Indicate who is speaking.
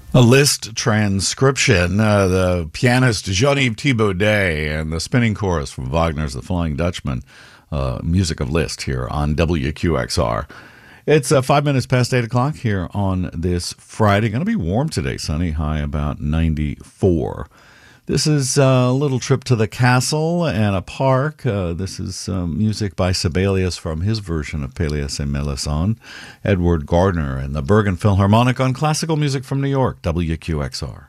Speaker 1: A Liszt transcription, the pianist Jean-Yves Thibaudet and the spinning chorus from Wagner's The Flying Dutchman, music of Liszt here on WQXR. It's 5 minutes past 8 o'clock here on this Friday. Going to be warm today, sunny, high about 94. This is a little trip to the castle and a park. This is music by Sibelius from his version of Pelléas et Mélisande. Edward Gardner and the Bergen Philharmonic on Classical Music from New York, WQXR.